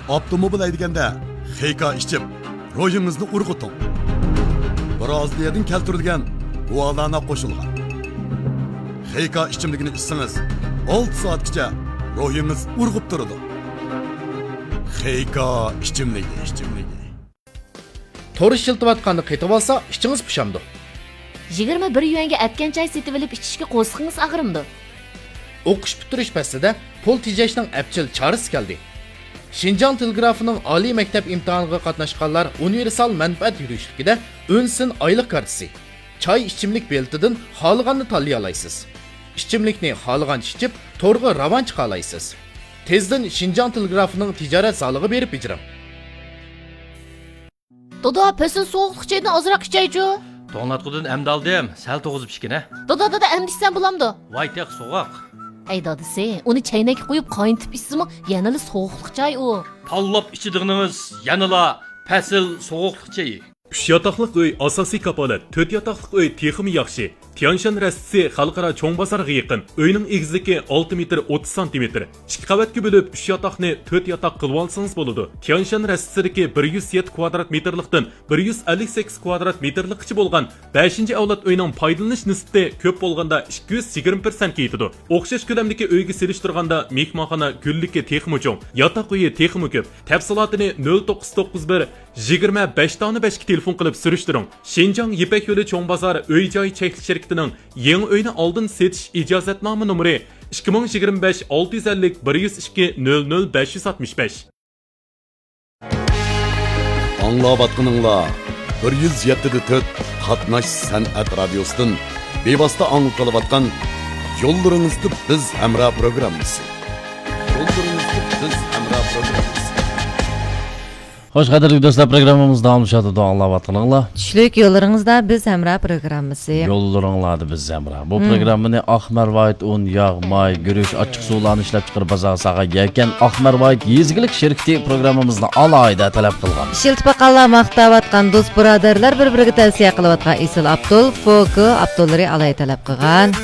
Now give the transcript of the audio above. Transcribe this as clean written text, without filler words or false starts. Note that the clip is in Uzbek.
avtomobil haydaganda xeyka ichib, ruhingizni urg'uting. Braziliyadan keltirilgan gualana qo'shilgan. Xeyka ichimligini ichsangiz, 6 soatgacha ruhingiz urg'ib turadi. Xeyka ichimligi. To'ri shiltivatqanni qaytib olsa, ichingiz pushamdi. 21 yuanga atgan choy setib olib ichishga qo'sqingiz ag'rimdi. O'qish bitirish pastida pul tejashning apchil chorasi keldi. Xinjiang telegrafining oliy maktab imtihoniga qatnashganlar universal manfaat yurishligida o'nsin oylik kartasi, choy ichimlik beltidan xohlaganni tanlay olasiz. Ichimlikni xohlagancha ichib, to'rga ravon chiqa olasiz. Tezdan Xinjiang telegrafining tijorat zaliga berib ijram. Dodo, pesin soğuqluq çaydan azroq içaychu. To'nglatqudan amdaldim, sal to'g'izib ichgina. Dodo, amdishsan bo'lamdi. Voy teq so'g'oq. Ey dadisi, uni chaynakka qo'yib qayntib ichsimi, yanali soğuqluq chay u. Tallab ichidig'ingiz yanala pasil so'g'uqliq chayi. 3 yataqlıq uy asosiy kapolat, 4 yataqlıq uy texmi yaxshi. Tianshan rastisi xalqaro cho'ng bozorga yaqin. Uyning egizligi 6 metr 30 cm. 2 qavatga bo'lib 3 yataqni 4 yataq qilib olsangiz bo'ladi. Tianshan rastisidagi 107 kvadrat metrlikdan 158 kvadrat metrlikcha bo'lgan 5-avlod uyning foydalanish nisbati ko'p bo'lganda 220% yetadi. O'xshash ko'lamdagi uyga selishtirganda mehmonxona gulligi texmi cho'ng, yataq uyi texmi ko'p. Tafsilotini 0991 25 dona 5 telefon qilib surishtiring. Xinjiang Yipak yo'li cho'ng bozor uy-joy cheklanish shirkatining yangi uyni oldin setish ijozatnoma nomeri 2025 650 102 00 565. Anglayotganinglar 107.4 Qatnash san'at radiosidan bevosita anglatayotgan Yo'llaringizda biz hamroh programmasi. Hoş qadrli do'stlar, programmamiz davomlashadi. Anglayotganinglar. Tushlik yo'llaringizda biz hamroh programmasi. Yo'llaringlarda biz hamroh. Bu programmani Ahmarvoyt un, yog', may, guruch, ochiq suvlarni ishlab chiqarib bozor sog'aga ekan Ahmarvoyt yezgilik shirkati programmamizni alohida talab qilgan. Shiltpaqallar maqtayotgan do'st birodarlar bir-biriga tavsiya qilayotgan Isil Abdul, Foku Abdullari alohida talab qilgan.